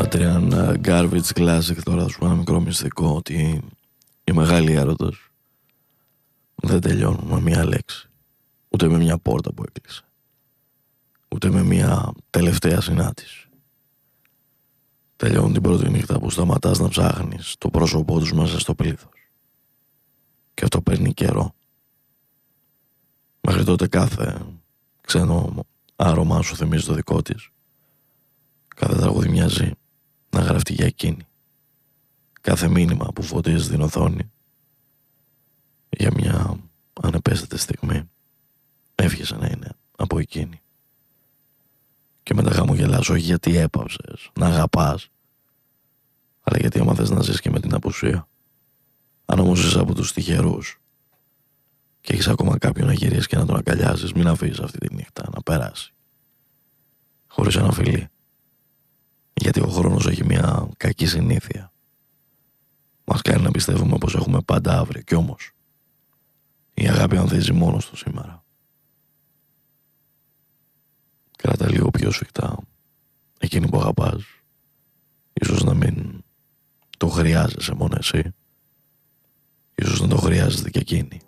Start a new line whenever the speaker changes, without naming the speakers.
Adrian Garbage Classic. Τώρα θα σου πω ένα μικρό μυστικό, ότι οι μεγάλοι έρωτες δεν τελειώνουν με μία λέξη, ούτε με μία πόρτα που έκλεισε, ούτε με μία τελευταία συνάντηση. Τελειώνουν την πρώτη νύχτα που σταματάς να ψάχνεις το πρόσωπό τους μέσα στο πλήθος. Και αυτό παίρνει καιρό. Μέχρι τότε κάθε ξένο άρωμά σου θυμίζει το δικό της. Κάθε τραγούδι μοιάζει να γραφτεί για εκείνη. Κάθε μήνυμα που φωτίζει την οθόνη για μια ανεπαίσθητη στιγμή εύχεσαι να είναι από εκείνη. Και μετά χαμογελάς, όχι γιατί έπαυσες να αγαπάς, αλλά γιατί έμαθες να ζεις και με την απουσία. Αν όμως είσαι από τους τυχερούς και έχεις ακόμα κάποιον να γυρίσεις και να τον αγκαλιάζεις, μην αφήσεις αυτή τη νύχτα να περάσει χωρίς ένα φιλί. Γιατί ο χρόνος έχει μια κακή συνήθεια. Μας κάνει να πιστεύουμε πως έχουμε πάντα αύριο, κι όμως η αγάπη ανθίζει μόνο στο σήμερα. Κράτα λίγο πιο σφιχτά εκείνη που αγαπάς. Ίσως να μην το χρειάζεσαι μόνο εσύ, ίσως να το χρειάζεται και εκείνη.